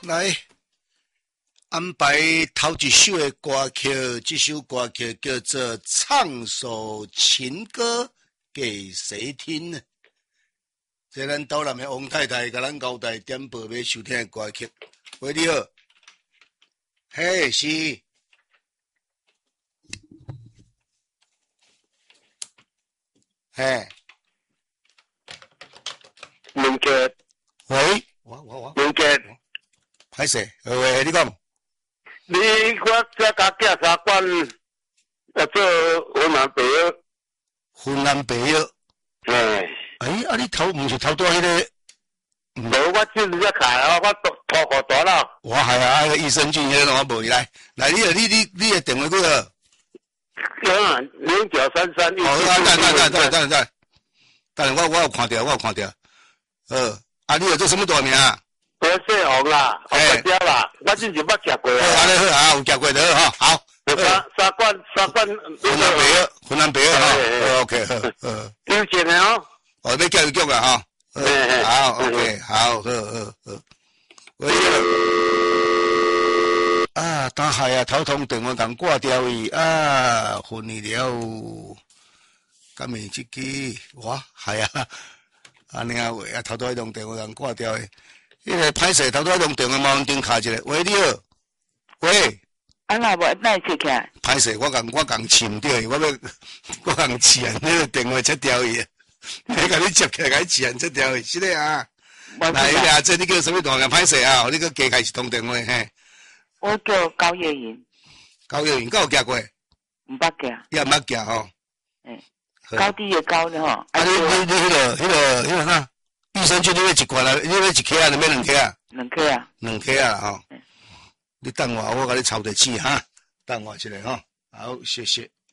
来安排头一首的歌曲，这首歌曲叫做《唱首情歌给谁听》呢？这咱岛南的王太太甲咱交代点播要收听的歌曲。喂，你好，嘿，是，嘿， 明杰， 喂，我， 明杰， 歹势，喂，你讲， 你我这甲囝三管要做湖南朋友， 湖南朋友，啊，你头毋是头多迄个？ 无，我就是在开啊，我拖好大了。 我系啊，那个益生菌迄个我无来，你的电话几号？ 0933。 哦，等，我有看到，你有做什么大名啊？ 我姓洪啦，洪大雕啦，我之前捌食过啊。 好，安尼好啊，有食过就好，好。 三管， 湖南朋友哈 ，OK， 有钱的哦。 哦，要教育局啊哈。好 ，OK， 好，喂，啊，打海啊，头痛电话共挂掉伊啊，昏去了，敢是这个哇，系啊，安尼啊喂啊，头拄迄通电话共挂掉诶，迄个歹势，头拄迄通电话毛顶卡一个，喂，你好，喂， 啊那无哪会接起来？ 歹势，我共침着伊，我共饲啊，迄个电话切掉伊。你甲你接起来，甲你饲啊，切掉伊，是的啊。来，阿姐，你叫什么大名？歹势啊，你个加开一通电话嘿。 我叫高月云。 高月云，敢有行过？ 毋捌行。 你也毋捌行吼？ 高低的高的吼。 啊，你迄个啥？益生菌你要一罐啊？你要一克啊？你要两克啊 ？2克啊。 2克啊吼。你等我，我甲你抄地址哈。等我一下吼。好，谢谢。